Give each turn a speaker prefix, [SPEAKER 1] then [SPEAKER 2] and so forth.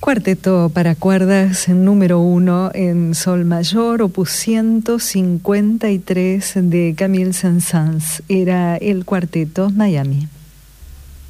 [SPEAKER 1] Cuarteto para cuerdas número 1 en sol mayor, opus 153 de Camille Saint-Saëns. Era el Cuarteto Miami.